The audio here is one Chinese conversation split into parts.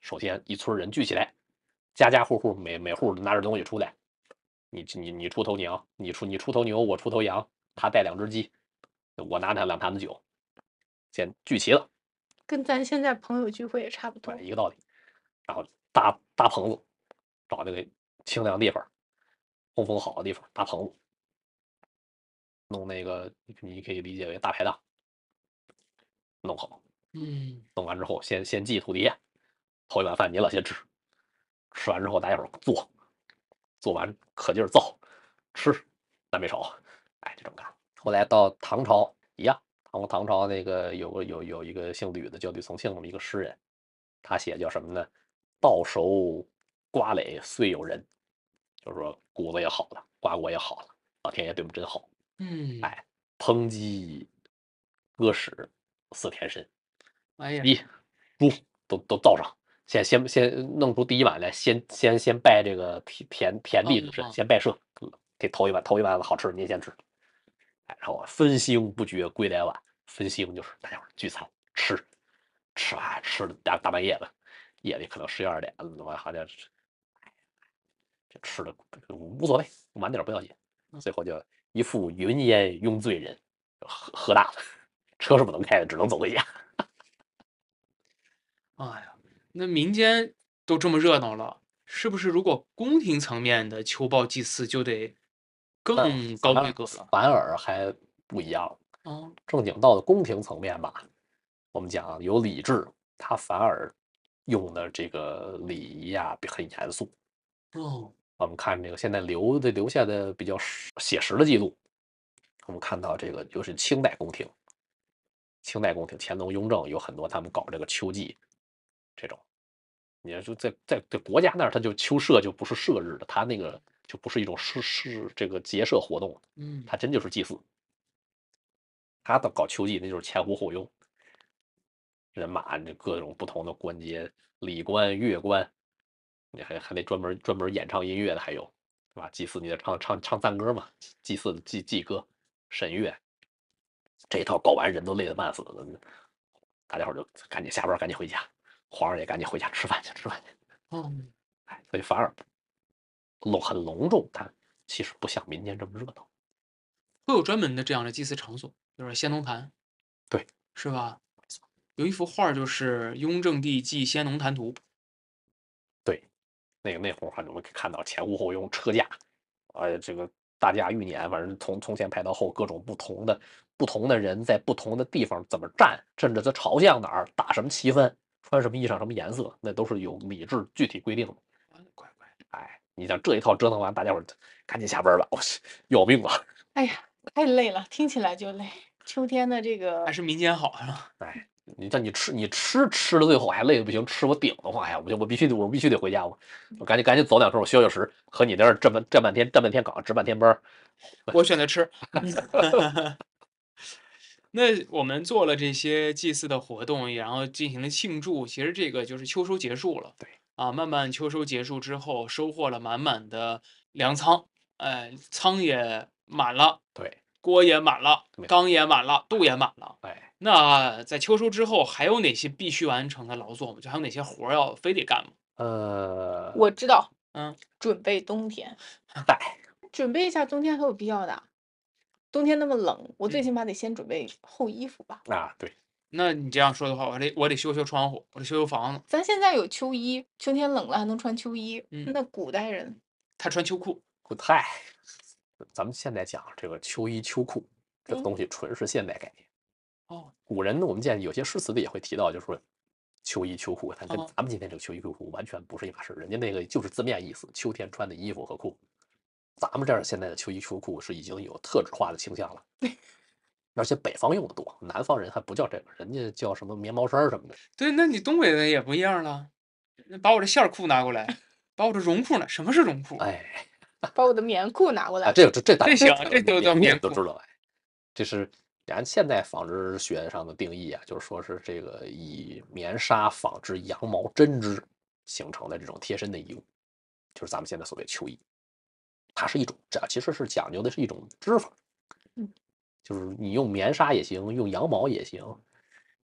首先一村人聚起来，家家户户每户拿着东西出来，你出头娘，你出头牛，我出头羊，他带2只鸡，我拿他2坛子酒，先聚齐了， 跟咱现在朋友聚会也差不多。 对，一个道理。然后搭棚子，找那个清凉地方，通风好的地方搭棚子，弄那个你可以理解为大排档，弄好。弄完之后先祭土地爷，头一碗饭你了先吃，吃完之后大家伙做完可劲儿造，吃南北朝，哎，就这么干。后来到唐朝一样，唐朝那个有一个姓吕的叫吕从庆这么一个诗人，他写叫什么呢？稻熟瓜累岁有人，就是说谷子也好了，瓜果也好了，老天爷对我们真好。哎，烹鸡鸽屎四田参， 哎呀， 鸡猪都造上。先弄出第一碗来，先拜这个田地主神，先拜社，给头一碗子好吃的您先吃。哎，然后分兴不绝归来晚，分兴就是大家伙聚餐吃完吃的大半夜的，夜里可能11、12点了，好像是，这吃的无所谓，晚点不要紧。最后就一副云烟拥醉人，喝大了，车是不能开的，只能走回家。 哎呀，那民间都这么热闹了，是不是如果宫廷层面的秋报祭祀就得更高规格了？ 反而还不一样。正经到了宫廷层面吧，我们讲有礼制，它反而用的这个礼仪啊很严肃。我们看这个现在留下的比较写实的记录，我们看到这个就是清代宫廷，乾隆、雍正有很多他们搞这个秋祭，这种，你要说在国家那儿，他就秋社就不是社日的，他那个就不是一种这个结社活动，他真就是祭祀。他搞秋祭那就是前呼后拥，人马这各种不同的关节，礼官、乐官，你还得专门演唱音乐的，还有，对吧？祭祀你得唱赞歌嘛，祭祀的祭歌、审乐，这一套搞完人都累得半死了，大家伙就赶紧下班赶紧回家，皇上也赶紧回家吃饭去。哎，所以反而很隆重，但其实不像民间这么热闹。 会有专门的这样的祭祀场所，就是先农坛， 对， 是吧？有一幅画就是《雍正帝祭先农坛图》。 对，那幅画我们可以看到前呼后拥车架，这个大驾驭辇，反正从前排到后，各种不同的人在不同的地方怎么站，甚至他朝向哪儿，打什么旗幡，穿什么衣裳，什么颜色，那都是有礼制具体规定的。哎，你像这一套折腾完，大家伙赶紧下班吧，我要命了。 哎呀，太累了，听起来就累。秋天的这个还是民间好是吧？ 哎，你吃到最后还累得不行，吃我顶的话呀，我必须得回家，我赶紧走2圈，我消食。和你在这站半天岗，值半天班， 我选择吃。那我们做了这些祭祀的活动，然后进行了庆祝，其实这个就是秋收结束了。 对啊，慢慢秋收结束之后，收获了满满的粮仓，哎，仓也满了， 对， 锅也满了，缸也满了，肚也满了。 哎， 那在秋收之后，还有哪些必须完成的劳作吗？就还有哪些活要非得干吗？ 我知道， 准备冬天。 嗨， 准备一下冬天很有必要的。冬天那么冷，我最起码得先准备厚衣服吧。 啊，对。 那你这样说的话，我得修窗户，我得修房子。 咱现在有秋衣，秋天冷了还能穿秋衣。那古代人他穿秋裤。 嗨，咱们现在讲这个秋衣秋裤，这东西纯是现代概念。古人呢，我们见有些诗词里也会提到，就是说秋衣秋裤，但跟咱们今天这个秋衣秋裤完全不是一码事。人家那个就是字面意思，秋天穿的衣服和裤。咱们这儿现在的秋衣秋裤是已经有特质化的倾向了。而且北方用的多，南方人还不叫这个，人家叫什么棉毛衫什么的。 对，那你东北的也不一样了，把我的线裤拿过来，把我的绒裤呢？什么是绒裤？ 哎， 把我的棉裤拿过来。 这行，这都叫棉裤都知道。这是按现代纺织学上的定义啊，就是说是这个以棉纱纺织羊毛针织形成的这种贴身的衣物，就是咱们现在所谓秋衣。它是一种，这其实是讲究的是一种织法。就是你用棉纱也行，用羊毛也行，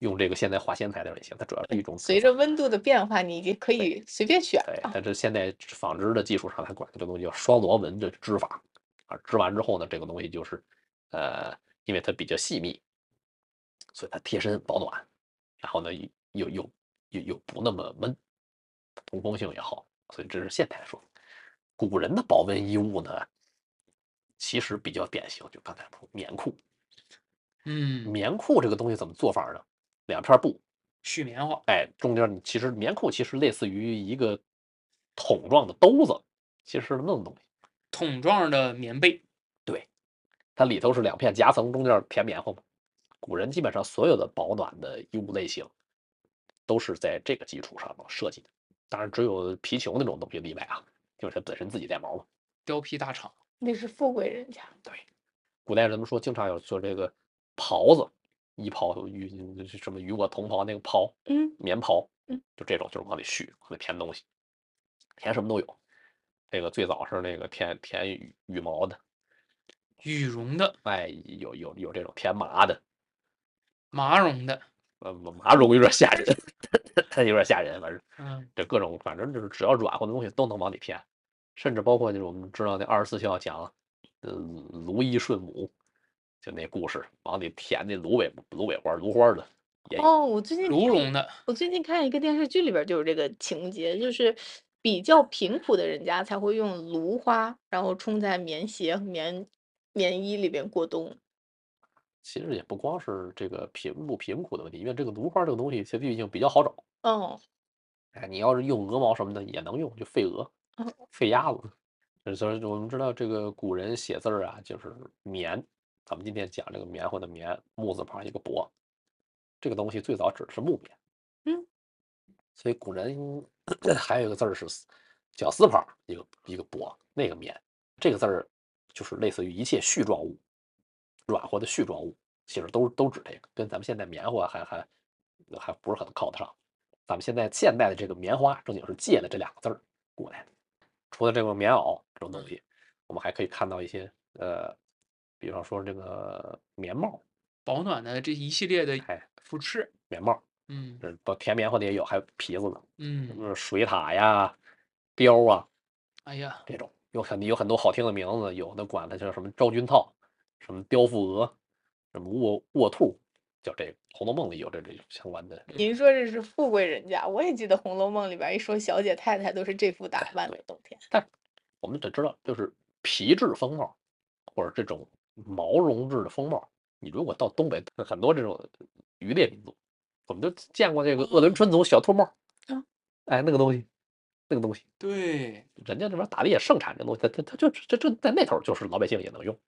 用这个现在化纤材料也行，它主要是一种随着温度的变化，你就可以随便选对， 啊。 它这现在纺织的技术上，它管这个东西叫双螺纹的织法啊。织完之后呢，这个东西就是因为它比较细密，所以它贴身保暖，然后呢又不那么闷，通风性也好，所以这是现代说。古人的保温衣物呢，其实比较典型，就刚才说棉裤。棉裤这个东西怎么做法呢？两片布， 絮棉花， 哎，中间其实棉裤其实类似于一个桶状的兜子，其实是那种东西。 桶状的棉被， 对，它里头是两片夹层，中间填棉花嘛。古人基本上所有的保暖的衣物类型都是在这个基础上设计的，当然只有皮球那种东西例外啊，就是它本身自己带毛嘛。 貂皮大氅， 那是富贵人家。 对，古代人们说经常有做这个袍子，衣袍什么与我同袍那个袍，棉袍，就这种就是往里续，往里填东西，填什么都有。这个最早是那个填羽毛的， 羽绒的， 哎，有这种填麻的， 麻绒的， 麻绒有点吓人，有点吓人，反正这各种反正就是只要软和的东西都能往里填，甚至包括就是我们知道那24孝讲，芦衣顺母，就那故事往里填那芦苇花、芦花的也有。 哦，我最近芦绒的， 我最近看一个电视剧里边就有这个情节，就是比较贫苦的人家才会用芦花，然后冲在棉鞋和棉衣里边过冬。 其实也不光是这个贫不贫苦的问题，因为这个芦花这个东西，它毕竟比较好找。 哦， 哎，你要是用鹅毛什么的也能用，就废鹅、废鸭子。所以我们知道这个古人写字儿啊，就是棉。咱们今天讲这个棉花的棉，木字旁一个帛，这个东西最早指的是木棉。所以古人还有一个字儿是绞丝旁一个帛，那个棉，这个字儿就是类似于一切絮状物，软和的絮状物，其实都指这个，跟咱们现在棉花还不是很靠得上。咱们现代的这个棉花正经是借了这两个字儿过来的。除了这个棉袄这种东西，我们还可以看到一些比方说这个棉帽， 保暖的这一系列的哎， 服饰， 棉帽，这填棉花的也有，还有皮子的，水獭呀、貂啊， 哎呀， 这种有很多好听的名字，有的管它叫什么昭君套，什么雕腹鹅，什么卧兔，叫这个《红楼梦》里有这相关的。 您说这是富贵人家，我也记得《红楼梦》里边一说小姐太太都是这副打扮的冬天。 但我们得知道，就是皮质风帽或者这种毛绒质的风帽，你如果到东北很多这种渔猎民族，我们都见过这个鄂伦春族小兔帽，哎，那个东西， 对， 人家这边打猎盛产这东西，它就这在那头就是老百姓也能用。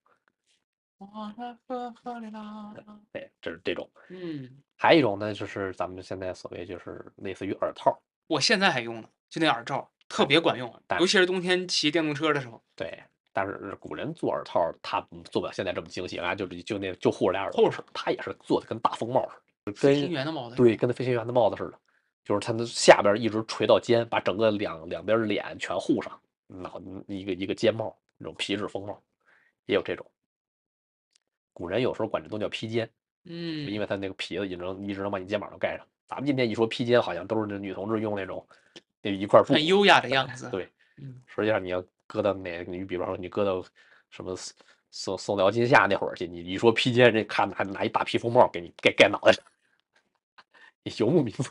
对，这是这种。还有一种呢，就是咱们现在所谓就是类似于耳套， 我现在还用呢，就那耳罩特别管用，尤其是冬天骑电动车的时候。 对，但是古人做耳套，他做不了现在这么精细啊，就护着俩耳厚实，他也是做的跟大风帽似的， 飞行员的帽子， 对，跟那飞行员的帽子似的，就是它的下边一直垂到肩，把整个两边脸全护上，一个尖帽，那种皮质风帽，也有这种。古人有时候管这都叫披肩，因为它那个皮子一直能把你肩膀上盖上。咱们今天一说披肩，好像都是那女同志用那种那一块布， 很优雅的样子。 对，实际上你要搁到你比方说你搁到什么宋辽金夏那会儿去，你一说披肩，人看还拿一大披风帽给你盖脑袋上，游牧民族。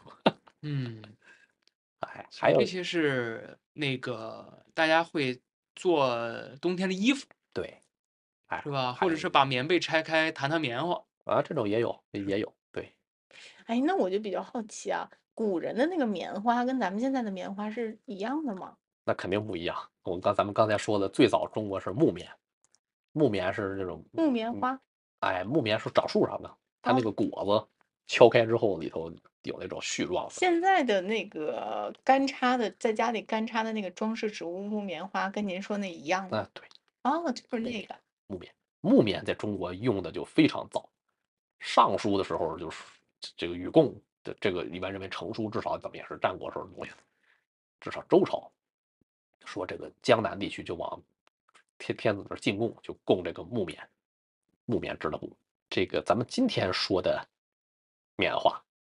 哎，还有这些是那个大家会做冬天的衣服， 对， 是吧？或者是把棉被拆开弹棉花啊，这种也有，对。 哎，那我就比较好奇啊，古人的那个棉花跟咱们现在的棉花是一样的吗？ 那肯定不一样。咱们刚才说的，最早中国是木棉，木棉是这种木棉花。 哎，木棉是长树上的，它那个果子敲开之后里头有那种絮状。 现在的那个干插的，在家里干插的那个装饰植物木棉花，跟您说那一样吗？ 对。 哦，就是那个木棉在中国用的就非常早，尚书的时候就是这个禹贡的这个一般认为成书至少怎么也是战国时候的东西，至少周朝说这个江南地区就往天子那儿进贡，就供这个木棉织的布。这个咱们今天说的棉花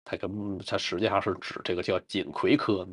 它实际上是指这个叫锦葵科